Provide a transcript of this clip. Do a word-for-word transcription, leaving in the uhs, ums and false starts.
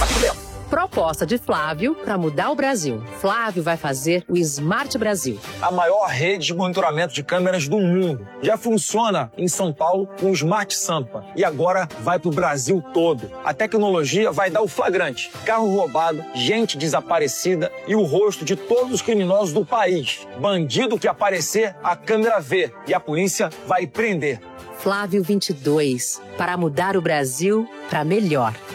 Aqui dentro. Proposta de Flávio para mudar o Brasil. Flávio vai fazer o Smart Brasil. A maior rede de monitoramento de câmeras do mundo. Já funciona em São Paulo com o Smart Sampa. E agora vai para o Brasil todo. A tecnologia vai dar o flagrante. Carro roubado, gente desaparecida e o rosto de todos os criminosos do país. Bandido que aparecer, a câmera vê. E a polícia vai prender. Flávio vinte e dois. Para mudar o Brasil para melhor.